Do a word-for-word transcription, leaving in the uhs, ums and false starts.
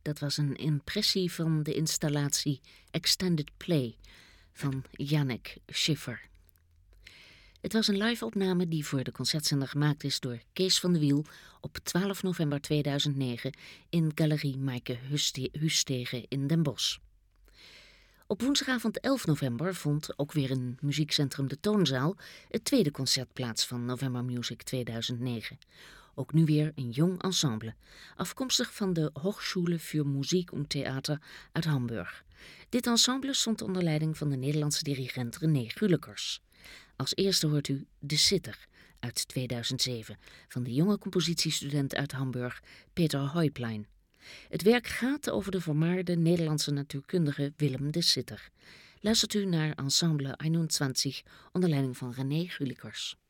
dat was een impressie van de installatie Extended Play van Yannick Schiffer. Het was een live-opname die voor de concertzender gemaakt is door Kees van de Wiel op twaalf november tweeduizend negen in Galerie Maaike Hustege in Den Bosch. Op woensdagavond elf november vond, ook weer in muziekcentrum De Toonzaal, het tweede concert plaats van November Music tweeduizend negen. Ook nu weer een jong ensemble, afkomstig van de Hochschule für Musik und Theater uit Hamburg. Dit ensemble stond onder leiding van de Nederlandse dirigent René Gulekers. Als eerste hoort u De Sitter uit tweeduizend zeven van de jonge compositiestudent uit Hamburg Peter Heuplein. Het werk gaat over de vermaarde Nederlandse natuurkundige Willem de Sitter. Luistert u naar ensemble eenentwintig onder leiding van René Gulekers.